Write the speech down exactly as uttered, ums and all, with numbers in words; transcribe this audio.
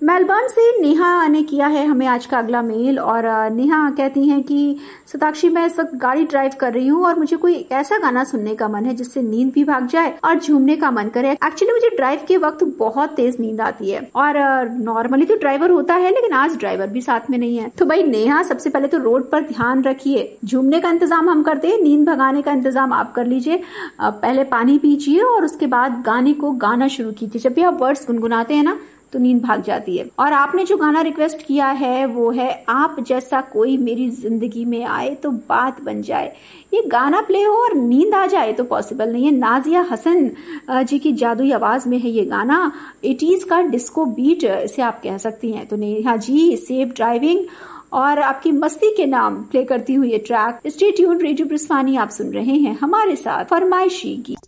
Melbourne से नेहा ने किया है हमें आज का अगला मेल और नेहा कहती हैं कि सताक्षी, मैं इस वक्त गाड़ी ड्राइव कर रही हूँ और मुझे कोई ऐसा गाना सुनने का मन है जिससे नींद भी भाग जाए और झूमने का मन करे। एक्चुअली मुझे ड्राइव के वक्त बहुत तेज नींद आती है और नॉर्मली तो ड्राइवर होता है लेकिन आज ड्राइवर भी साथ में नहीं है। तो भाई नेहा, सबसे पहले तो रोड पर ध्यान रखिए। झूमने का इंतजाम हम करते हैं, नींद भगाने का इंतजाम आप कर लीजिए। पहले पानी पीजिए और उसके बाद गाने को गाना शुरू कीजिए। जब भी आप वर्ड्स गुनगुनाते हैं ना तो नींद भाग जाती है। और आपने जो गाना रिक्वेस्ट किया है वो है आप जैसा कोई मेरी जिंदगी में आए तो बात बन जाए। ये गाना प्ले हो और नींद आ जाए तो पॉसिबल नहीं है। नाजिया हसन जी की जादुई आवाज में है ये गाना। एटीज का डिस्को बीट इसे आप कह सकती हैं। तो नेहा जी, सेफ ड्राइविंग और आपकी मस्ती के नाम प्ले करती हुई ये ट्रैक। स्टे ट्यून्ड, रेडियो ब्रिस्वानी आप सुन रहे हैं हमारे साथ फरमाइशी की।